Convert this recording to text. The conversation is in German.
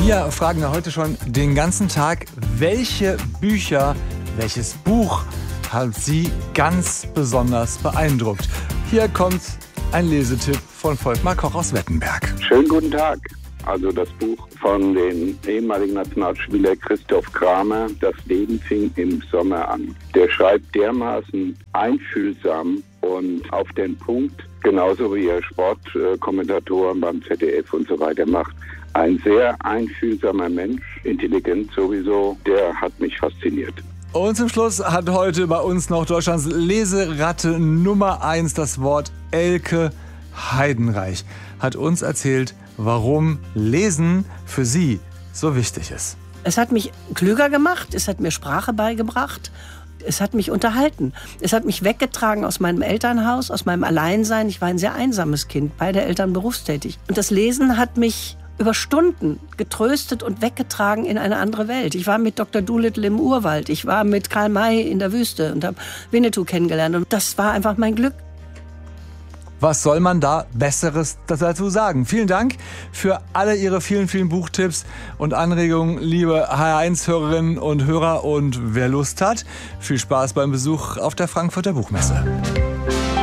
Wir fragen ja heute schon den ganzen Tag, welche Bücher, welches Buch hat Sie ganz besonders beeindruckt? Hier kommt ein Lesetipp von Volkmar Koch aus Wettenberg. Schönen guten Tag. Also das Buch von dem ehemaligen Nationalspieler Christoph Kramer, Das Leben fing im Sommer an. Der schreibt dermaßen einfühlsam und auf den Punkt, genauso wie er Sportkommentatoren beim ZDF und so weiter macht. Ein sehr einfühlsamer Mensch, intelligent sowieso, der hat mich fasziniert. Und zum Schluss hat heute bei uns noch Deutschlands Leseratte Nummer 1 das Wort Elke Heidenreich. Hat uns erzählt, warum Lesen für sie so wichtig ist. Es hat mich klüger gemacht, es hat mir Sprache beigebracht, es hat mich unterhalten. Es hat mich weggetragen aus meinem Elternhaus, aus meinem Alleinsein. Ich war ein sehr einsames Kind, beide Eltern berufstätig. Und das Lesen hat mich über Stunden getröstet und weggetragen in eine andere Welt. Ich war mit Dr. Doolittle im Urwald, ich war mit Karl May in der Wüste und habe Winnetou kennengelernt. Und das war einfach mein Glück. Was soll man da Besseres dazu sagen? Vielen Dank für alle Ihre vielen, vielen Buchtipps und Anregungen, liebe HR1-Hörerinnen und Hörer. Und wer Lust hat, viel Spaß beim Besuch auf der Frankfurter Buchmesse.